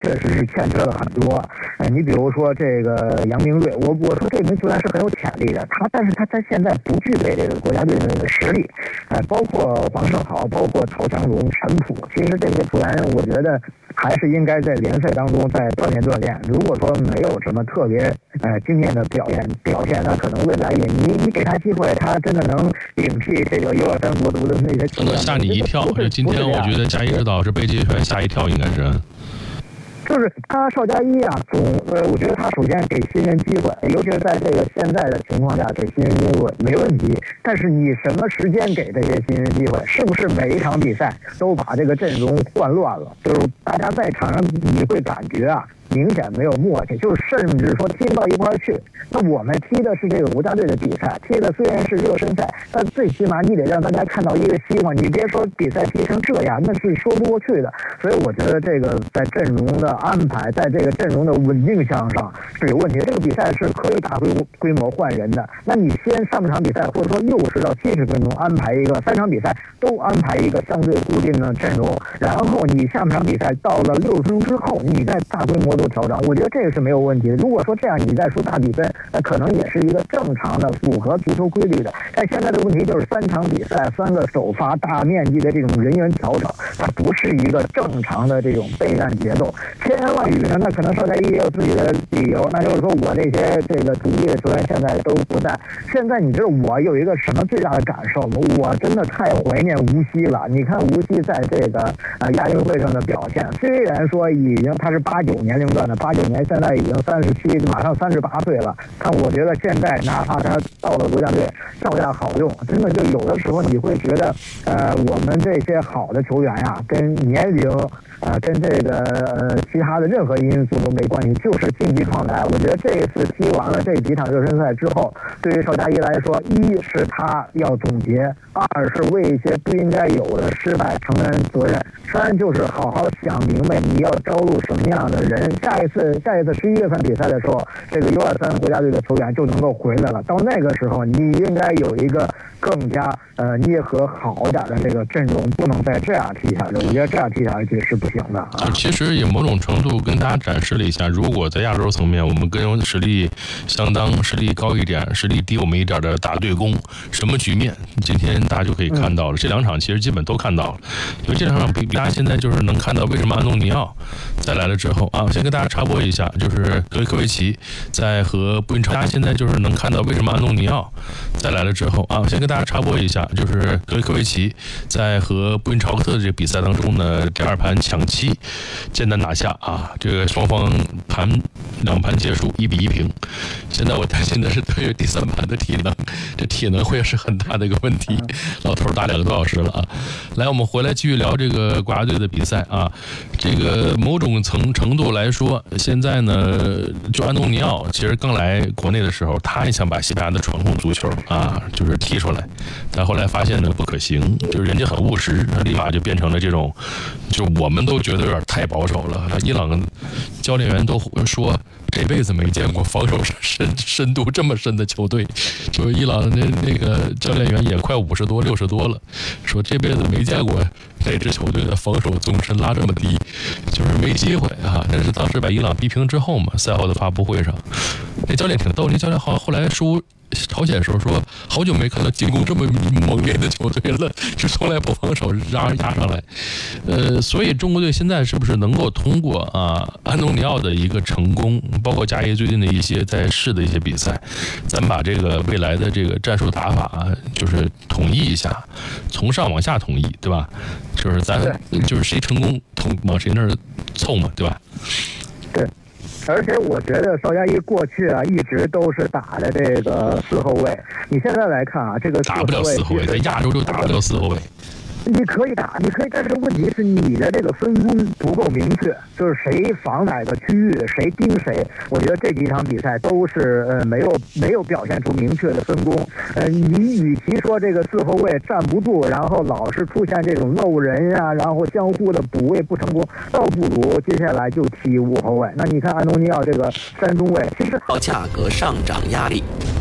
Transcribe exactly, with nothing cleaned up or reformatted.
确实是欠缺了很多。呃，你比如说这个杨明瑞，我我说这名球员是很有潜力的，他但是他他现在不具备这个国家队的这个实力，呃，包括王胜豪，包括曹强荣、陈普，其实这些球员我觉得还是应该在联赛当中再锻炼锻炼。如果说没有什么特别呃惊艳的表现表现，那可能未来也你你给他机会，他真的能顶替这个 U 二三国足的那些球员。 吓你一跳！就今天我觉得嘉一指导是被这些球员吓一跳，应该是。 就是他邵佳一啊，总呃，我觉得他首先给新人机会，尤其是在这个现在的情况下给新人机会没问题。但是你什么时间给这些新人机会？是不是每一场比赛都把这个阵容换乱了？就是大家在场上你会感觉啊，明显没有默契，就是甚至说踢不到一块儿去。那我们踢的是这个国家队的比赛，踢的虽然是热身赛，但最起码你得让大家看到一个希望。你别说比赛踢成这样，那是说不过去的。所以我觉得这个在阵容的安排，在这个阵容的稳定性上是有问题。这个比赛是可以大规规模换人的。那你先上半场比赛，或者说六十到七十分钟安排一个三场比赛都安排一个相对固定的阵容，然后你下半场比赛到了六十分钟之后，你再大规模做调整，我觉得这个是没有问题的。如果说这样你再说大比分，那可能也是一个正常的、符合足球规律的。但现在的问题就是三场比赛、三个首发、大面积的这种人员调整，它不是一个正常的这种备战节奏。千言万语呢，那可能邵佳一也有自己的理由，那就是说我这些这个主力的球员现在都不在。现在你知道我有一个什么最大的感受吗？我真的太怀念吴曦了。你看吴曦在这个呃亚运会上的表现，虽然说已经他是八九年龄段的，八九年现在已经三十七，马上三十八岁了。但我觉得现在哪怕他到了国家队，照样好用。真的就有的时候你会觉得，呃，我们这些好的球员呀，跟年龄。呃，跟这个呃其他的任何因素都没关系，就是竞技状态。我觉得这一次踢完了这几场热身赛之后，对于邵佳一来说，一是他要总结，二是为一些不应该有的失败承担责任，三就是好好想明白你要招录什么样的人。下一次下一次十一月份比赛的时候，这个 U 二三国家队的球员就能够回来了。到那个时候，你应该有一个更加呃捏合好一点的这个阵容，不能再这样踢下去。我觉得这样踢下去是不行的。 就其实也某种程度跟大家展示了一下，如果在亚洲层面我们跟实力相当、实力高一点、实力低我们一点的打对攻，什么局面？今天大家就可以看到了。这两场其实基本都看到了，因为这两场比大家现在就是能看到为什么安东尼奥再来了之后啊，先跟大家插播一下，就是德约科维奇在和布因超，大家现在就是能看到为什么安东尼奥再来了之后啊，先跟大家插播一下，就是德约科维奇在和布因朝克特的这个比赛当中呢，第二盘抢七。艰难拿下啊！这个双方盘两盘结束一比一平。现在我担心的是德约第三盘的体能，这体能会是很大的一个问题。老头打两个多小时了啊！来，我们回来继续聊这个国家队的比赛啊。这个某种程程度来说，现在呢，就安东尼奥其实刚来国内的时候，他也想把西班牙的传统足球啊，就是踢出来，但后来发现呢不可行，就是人家很务实，立马就变成了这种，就我们都觉得有点太保守了。伊朗教练员都说这辈子没见过防守深深度这么深的球队，就是伊朗那那个教练员也快五十多六十多了，说这辈子没见过哪支球队的防守纵深拉这么低，就是没机会啊。但是当时把伊朗逼平之后嘛，赛后的发布会上，那教练挺逗，那教练好像后来输朝鲜的时候说，好久没看到进攻这么猛烈的球队了，就从来不防守压压上来。呃，所以中国队现在是不是能够通过啊安东尼奥的一个成功，包括加一最近的一些在试的一些比赛，咱把这个未来的这个战术打法就是统一一下，从上往下统一，对吧？就是咱就是谁成功统往谁那儿凑嘛，对吧？ 对。而且我觉得邵佳一过去啊一直都是打的这个四后卫，你现在来看啊，这个打不了四后卫，在亚洲就打不了四后卫。 你可以打，你可以，但是问题是你的这个分工不够明确，就是谁防哪个区域，谁盯谁。我觉得这几场比赛都是呃没有没有表现出明确的分工。呃，你与其说这个四后卫站不住，然后老是出现这种漏人呀、啊，然后相互的补位不成功，倒不如接下来就踢五后卫。那你看安东尼奥这个三中卫，其实高价格上涨压力。